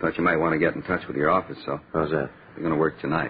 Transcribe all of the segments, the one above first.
Thought you might want to get in touch with your office, so. How's that? You're going to work tonight.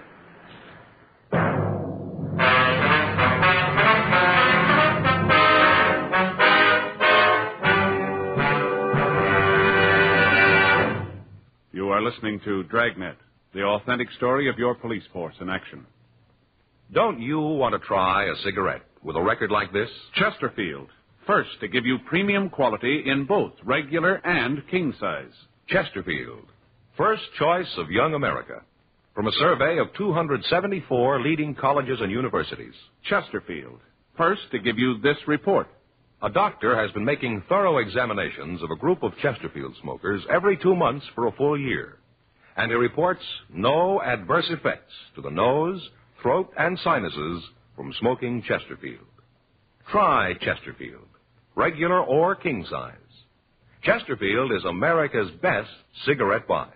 You are listening to Dragnet, the authentic story of your police force in action. Don't you want to try a cigarette with a record like this? Chesterfield, first to give you premium quality in both regular and king size. Chesterfield, first choice of young America. From a survey of 274 leading colleges and universities. Chesterfield, first to give you this report. A doctor has been making thorough examinations of a group of Chesterfield smokers every 2 months for a full year. And he reports no adverse effects to the nose, throat, and sinuses from smoking Chesterfield. Try Chesterfield, regular or king size. Chesterfield is America's best cigarette buy.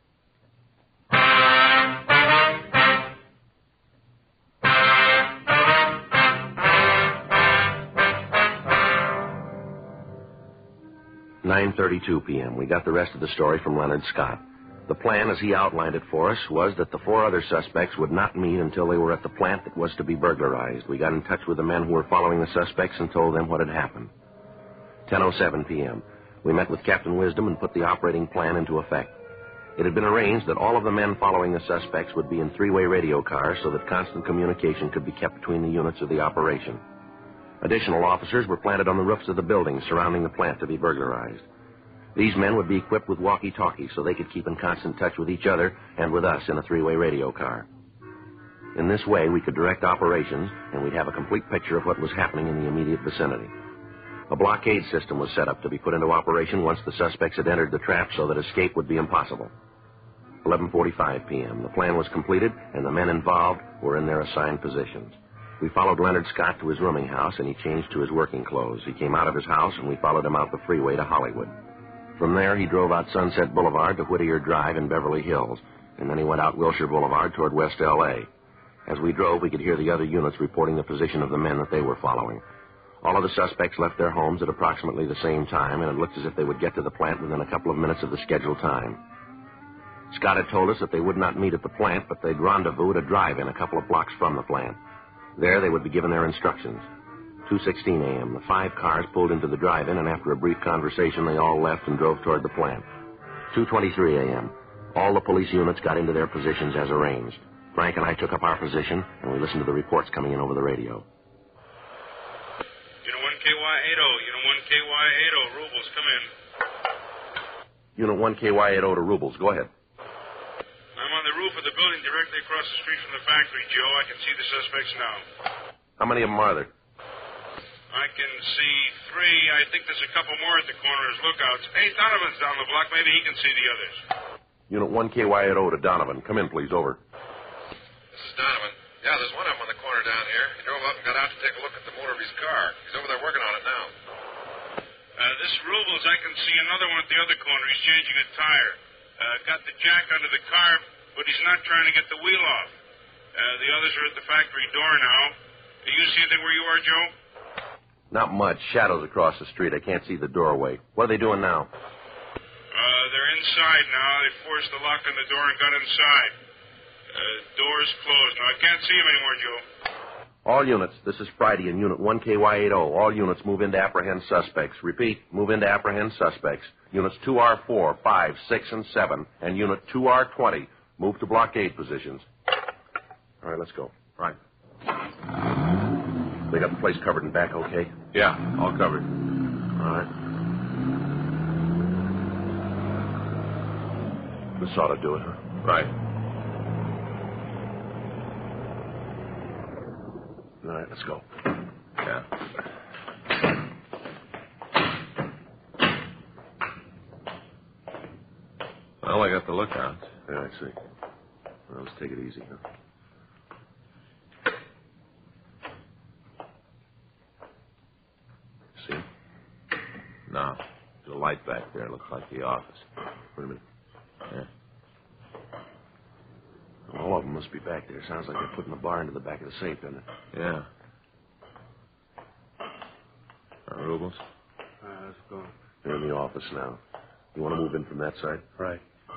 "9:32 p.m. We got the rest of the story from Leonard Scott. The plan, as he outlined it for us, was that the 4 other suspects would not meet until they were at the plant that was to be burglarized. We got in touch with the men who were following the suspects and told them what had happened. 10:07 p.m. We met with Captain Wisdom and put the operating plan into effect. It had been arranged that all of the men following the suspects would be in 3-way radio cars so that constant communication could be kept between the units of the operation. Additional officers were planted on the roofs of the buildings surrounding the plant to be burglarized. These men would be equipped with walkie-talkies so they could keep in constant touch with each other and with us in a 3-way radio car. In this way, we could direct operations, and we'd have a complete picture of what was happening in the immediate vicinity. A blockade system was set up to be put into operation once the suspects had entered the trap so that escape would be impossible. 11:45 p.m. The plan was completed, and the men involved were in their assigned positions. We followed Leonard Scott to his rooming house, and he changed to his working clothes. He came out of his house, and we followed him out the freeway to Hollywood. From there, he drove out Sunset Boulevard to Whittier Drive in Beverly Hills, and then he went out Wilshire Boulevard toward West L.A. As we drove, we could hear the other units reporting the position of the men that they were following. All of the suspects left their homes at approximately the same time, and it looked as if they would get to the plant within a couple of minutes of the scheduled time. Scott had told us that they would not meet at the plant, but they'd rendezvous at a drive-in a couple of blocks from the plant. There, they would be given their instructions. 2:16 a.m., the 5 cars pulled into the drive-in, and after a brief conversation, they all left and drove toward the plant. 2:23 a.m., all the police units got into their positions as arranged. Frank and I took up our position, and we listened to the reports coming in over the radio. Unit 1KY80, Unit 1KY80, Rubles, come in. Unit 1KY80 to Rubles, go ahead. I'm on the roof of the building directly across the street from the factory, Joe. I can see the suspects now. How many of them are there? I can see 3. I think there's a couple more at the corner as lookouts. Hey, Donovan's down the block. Maybe he can see the others. Unit 1KY80 to Donovan. Come in, please. Over. This is Donovan. Yeah, there's one of them on the corner down here. He drove up and got out to take a look at the motor of his car. He's over there working on it now. This Rubles, I can see another one at the other corner. He's changing a tire. Got the jack under the car, but he's not trying to get the wheel off. The others are at the factory door now. Do you see anything where you are, Joe? Not much. Shadows across the street. I can't see the doorway. What are they doing now? They're inside now. They forced the lock on the door and got inside. Door's closed. Now, I can't see him anymore, Joe. All units, this is Friday in Unit 1KY80. All units move in to apprehend suspects. Repeat, move in to apprehend suspects. Units 2R4, 5, 6, and 7, and Unit 2R20 move to blockade positions. All right, let's go. Right. They got the place covered in back, okay? Yeah, all covered. All right. This ought to do it, huh? Right. All right, let's go. Yeah. Well, I got the lookouts. Yeah, I see. Well, let's take it easy, huh? See? No. There's a light back there. Looks like the office. Wait a minute. Yeah. All of them must be back there. Sounds like they're putting the bar into the back of the safe, doesn't it? Yeah. Rubles? Let's go. They're in the office now. You want to move in from that side? Right.